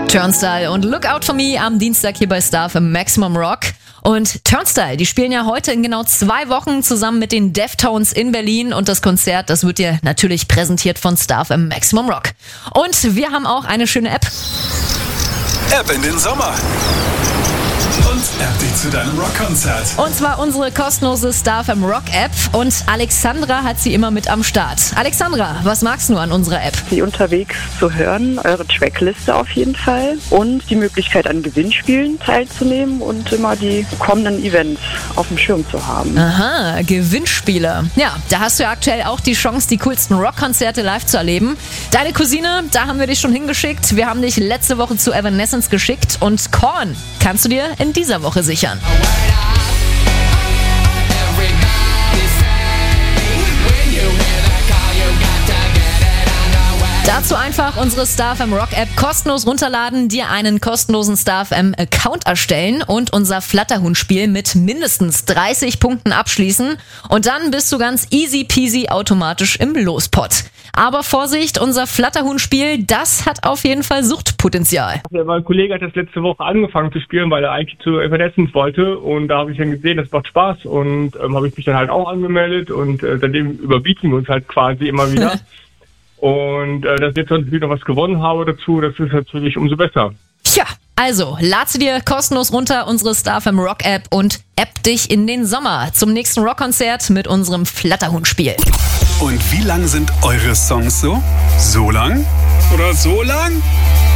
Turnstile und Look Out For Me am Dienstag hier bei Star FM Maximum Rock. Und Turnstile, die spielen ja heute in genau 2 Wochen zusammen mit den Deftones in Berlin und das Konzert, das wird dir natürlich präsentiert von Star FM Maximum Rock. Und wir haben auch eine schöne App. App in den Sommer. Und App dich zu deinem Rockkonzert. Und zwar unsere kostenlose Star FM Rock App und Alexandra hat sie immer mit am Start. Alexandra, was magst du an unserer App? Sie unterwegs zu hören, eure Trackliste auf jeden Fall und die Möglichkeit an Gewinnspielen teilzunehmen und immer die kommenden Events auf dem Schirm zu haben. Aha, Gewinnspiele. Ja, da hast du ja aktuell auch die Chance, die coolsten Rockkonzerte live zu erleben. Deine Cousine, da haben wir dich schon hingeschickt. Wir haben dich letzte Woche zu Evanescence geschickt und Korn kannst du dir in dieser Woche sichern. Dazu einfach unsere Star FM Rock App kostenlos runterladen, dir einen kostenlosen Star FM Account erstellen und unser Flatterhuhn-Spiel mit mindestens 30 Punkten abschließen und dann bist du ganz easy peasy automatisch im Lospot. Aber Vorsicht, unser Flatterhuhn-Spiel, das hat auf jeden Fall Suchtpotenzial. Mein Kollege hat das letzte Woche angefangen zu spielen, weil er eigentlich zu Evanescence wollte und da habe ich dann gesehen, das macht Spaß und habe ich mich dann halt auch angemeldet und seitdem überbieten wir uns halt quasi immer wieder. Und dass ich jetzt natürlich noch was gewonnen habe dazu, das ist natürlich umso besser. Tja, also lad sie dir kostenlos runter, unsere Star FM Rock App und app dich in den Sommer zum nächsten Rockkonzert mit unserem Flatterhuhn-Spiel. Und wie lang sind eure Songs so? So lang? Oder so lang?